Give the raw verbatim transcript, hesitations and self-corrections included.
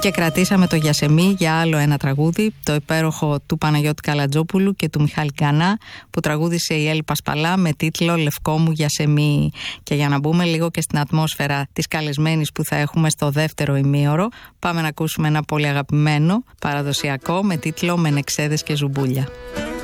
Και κρατήσαμε το Γιασεμί για άλλο ένα τραγούδι, το υπέροχο του Παναγιώτη Καλατζόπουλου και του Μιχάλη Κανά, που τραγούδισε η Έλλη Πασπαλά με τίτλο «Λευκό μου Γιασεμί». Και για να μπούμε λίγο και στην ατμόσφαιρα της καλεσμένης που θα έχουμε στο δεύτερο ημίωρο, πάμε να ακούσουμε ένα πολύ αγαπημένο παραδοσιακό με τίτλο «Μενεξέδες και ζουμπούλια».